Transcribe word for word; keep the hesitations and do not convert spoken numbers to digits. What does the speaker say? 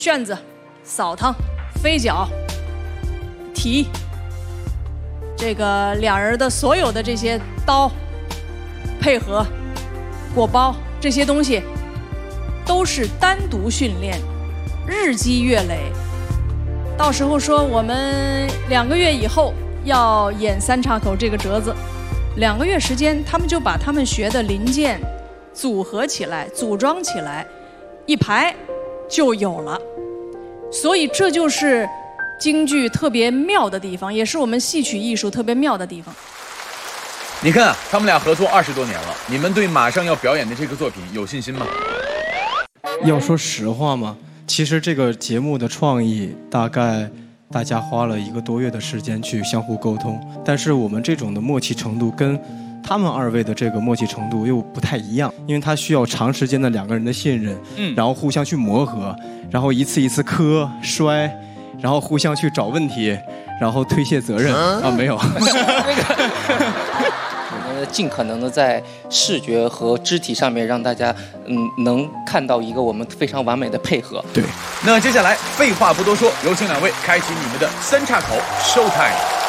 旋子、扫堂、飞脚、提，这个俩人的所有的这些刀、配合、果包这些东西，都是单独训练，日积月累。到时候说我们两个月以后要演三岔口这个折子，两个月时间，他们就把他们学的零件组合起来、组装起来，一排就有了。所以这就是京剧特别妙的地方，也是我们戏曲艺术特别妙的地方。 你看，他们俩合作二十多年了，你们对马上要表演的这个作品有信心吗？ 要说实话嘛，其实这个节目的创意大概大家花了一个多月的时间去相互沟通，但是我们这种的默契程度跟他们二位的这个默契程度又不太一样，因为它需要长时间的两个人的信任，嗯，然后互相去磨合，然后一次一次磕摔，然后互相去找问题，然后推卸责任啊, 啊没有。 我们尽可能的在视觉和肢体上面让大家嗯能看到一个我们非常完美的配合。 对， 那接下来废话不多说，有请两位开启你们的三岔口 show time。